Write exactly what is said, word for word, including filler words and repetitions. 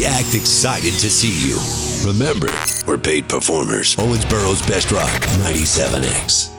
We act excited to see you. Remember, we're paid performers. Owensboro's Best Rock, ninety-seven X.